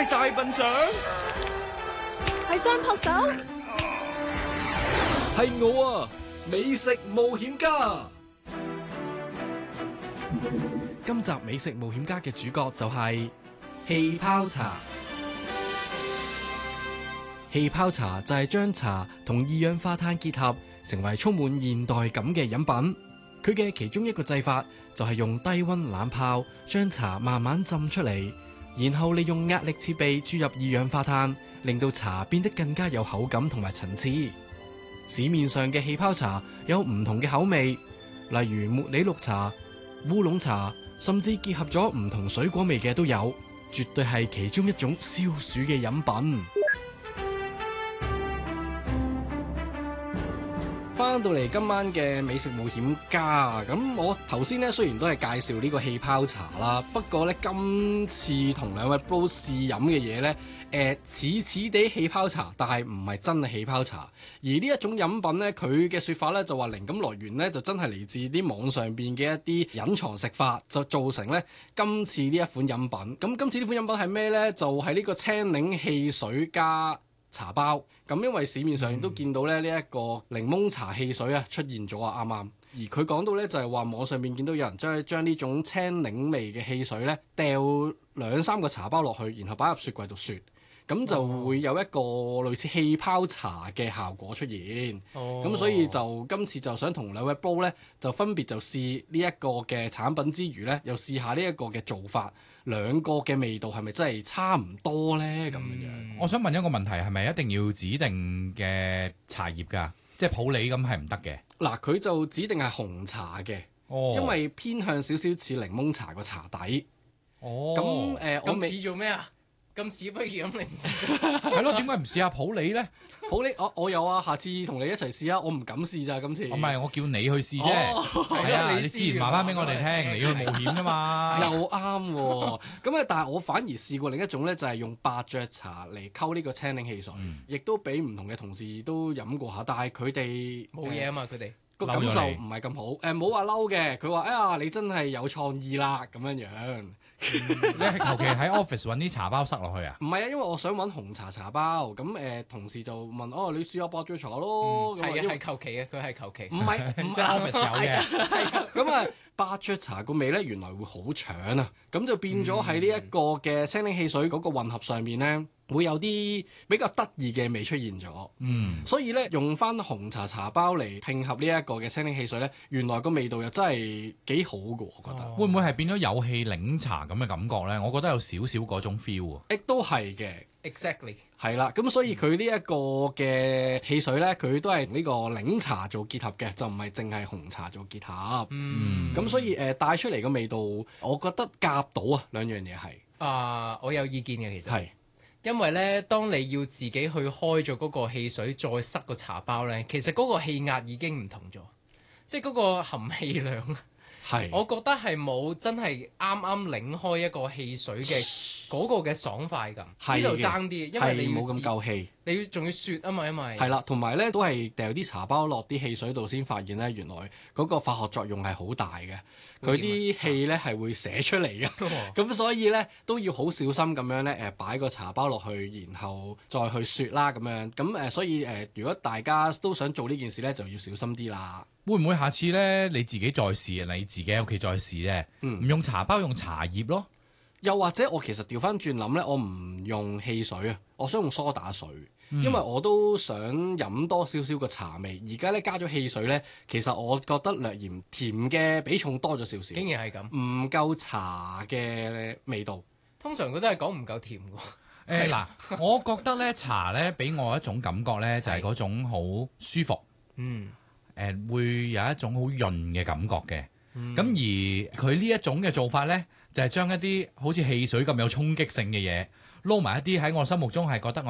大笨象？ 係雙撲手？ 係我啊，美食冒險家。今集美食冒險家嘅主角就係氣泡茶。氣泡茶就係將茶同二氧化碳結合，成為充滿現代感嘅飲品。佢嘅其中一個製法就係用低溫冷泡將茶慢慢浸出嚟，然後利用壓力設備注入二氧化碳，令到茶變得更加有口感同埋層次。市面上嘅氣泡茶有唔同嘅口味，例如茉莉綠茶、烏龍茶，甚至結合咗唔同水果味嘅都有，絕對係其中一種消暑嘅飲品。翻到嚟今晚嘅美食冒險家，咁我頭先咧雖然都係介紹呢個氣泡茶啦，不過咧今次同兩位 bro 試飲嘅嘢咧，似似地氣泡茶，但係唔係真係氣泡茶。而呢一種飲品咧，佢嘅說法咧就話靈感來源咧就真係嚟自啲網上邊嘅一啲隱藏食法，就造成咧今次呢一款飲品。咁今次呢款飲品係咩咧？就係呢個青檸汽水加茶包。咁因為市面上都見到咧呢一個檸檬茶汽水啊出現咗啊，啱啱。而佢講到咧就係話網上面見到有人將呢種青檸味嘅汽水咧掉2-3個茶包落去，然後擺入雪櫃度雪，咁就會有一個類似氣泡茶嘅效果出現。咁所以就今次就想同兩位 bro 咧就分別就試呢一個嘅產品之餘咧，又試下呢一個嘅做法。兩個嘅味道係咪真係差唔多呢？咁樣， 我想問一個問題，係咪一定要指定嘅茶葉㗎？即係普洱咁係唔得嘅。 嗱，佢就指定係紅茶嘅，因為偏向少少似檸檬茶個茶底。 咁似做咩啊？咁似不如飲檸檬茶。 係咯，點解唔試下普洱呢？ 普洱我有啊，下次同你一齊試啊！我唔敢試咋今次。 唔係，我叫你去試啫。係啊，你試完話翻俾我哋聽，你去冒險㗎嘛。 又啱喎。咁但係我反而試過另一種咧，就係用伯爵茶嚟溝呢個青檸汽水，亦都俾唔同嘅同事都飲過下，但係佢哋冇嘢啊嘛，佢哋。 個感受唔係咁好，冇話嬲嘅，佢話：哎呀，你真係有創意啦咁樣樣。 你係求其喺 office 揾啲茶包塞落去啊？ 唔係啊，因為我想揾紅茶茶包，咁同事就問：你試下伯爵茶咯。 係啊，係求其嘅，佢係求其。 唔係即係 office 有嘅。 咁伯爵茶個味咧原來會好搶啊，咁就變咗喺呢一個嘅青檸汽水嗰個混合上面咧。會有啲比較得意嘅味出現咗，所以咧用翻紅茶茶包嚟拼合呢一個嘅青檸汽水咧，原來個味道又真係幾好嘅，我覺得。 會唔會係變咗有氣檸茶咁嘅感覺咧？我覺得有少少嗰種 feel 啊。 亦都係嘅 ，exactly 係啦。咁所以佢呢一個嘅汽水咧，佢都係呢個檸茶做結合嘅，就唔係淨係紅茶做結合。咁所以帶出嚟嘅味道，我覺得夾到啊兩樣嘢係。 我有意見嘅其實。 係。 因為咧，當你要自己去開咗嗰個汽水，再塞個茶包咧，其實嗰個氣壓已經唔同咗，即係嗰個含氣量。係，我覺得係冇真係啱啱擰開一個汽水嘅嗰個嘅爽快感。呢度爭啲，因為你冇咁夠氣， 你要仲要雪啊嘛，因為係啦，同埋咧都係掉啲茶包落啲汽水度先發現咧，原來嗰個化學作用係好大嘅。佢啲氣咧係會寫出嚟嘅，咁所以咧都要好小心咁樣咧擺個茶包落去，然後再去雪啦咁樣。咁所以如果大家都想做呢件事咧，就要小心啲啦。 會唔會下次咧你自己再試啊？你自己喺屋企再試咧，唔用茶包用茶葉咯？ 又或者我其實調翻轉諗咧，我唔用汽水啊，我想用梳打水。因為我都想飲多少少個茶味，而家咧加咗汽水咧，其實我覺得略嫌甜嘅比重多咗少少。 竟然係咁， 唔夠茶嘅味道。會通常佢都係講唔夠甜喎。 嗱，我覺得咧茶咧俾我一種感覺咧，就係嗰種好舒服。會有一種好潤嘅感覺嘅。咁而佢呢一種嘅做法咧，就係將一啲好似汽水咁有衝擊性嘅嘢撈埋一啲喺我心目中係覺得